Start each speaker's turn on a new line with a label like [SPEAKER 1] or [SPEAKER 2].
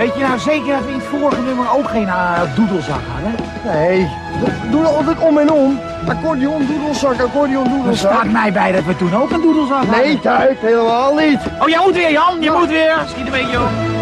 [SPEAKER 1] Weet je nou zeker dat we in het vorige nummer ook geen doedelzak hadden?
[SPEAKER 2] Nee, doe je altijd om en om. Accordeon, doedelzak, accordeon,
[SPEAKER 1] Er
[SPEAKER 2] doedelzak.
[SPEAKER 1] staat mij bij dat we toen ook een doedelzak hadden.
[SPEAKER 2] Nee, Tuit, helemaal niet.
[SPEAKER 1] Oh, jij moet weer, Jan. Je moet weer. Schiet een beetje op.